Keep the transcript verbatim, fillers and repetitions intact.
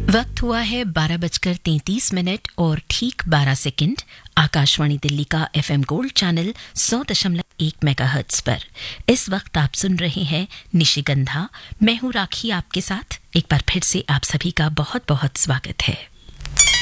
वक्त हुआ है बारह बजकर तैंतीस मिनट और ठीक बारह सेकंड। आकाशवाणी दिल्ली का एफएम गोल्ड चैनल सौ दशमलव एक मेगाहर्ट्ज पर इस वक्त आप सुन रहे हैं निशिगंधा। मैं हूं राखी आपके साथ। एक बार फिर से आप सभी का बहुत बहुत स्वागत है।